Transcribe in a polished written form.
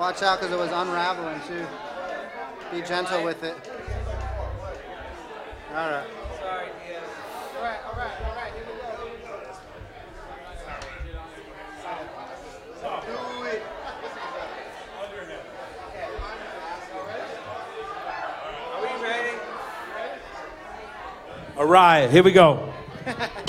Watch out because it was unraveling too. Be gentle with it. All right. Sorry, Diaz. All right. Here we go. Do it. Are we ready? All right, here we go.